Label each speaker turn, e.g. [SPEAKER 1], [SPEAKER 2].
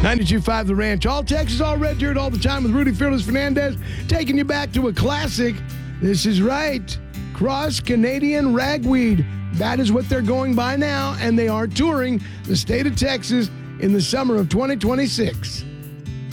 [SPEAKER 1] 92.5 The Ranch. All Texas, all red dirt, all the time with Rudy Fearless Fernandez, taking you back to a classic. This is right. Cross Canadian Ragweed. That is what they're going by now, and they are touring the state of Texas in the summer of 2026.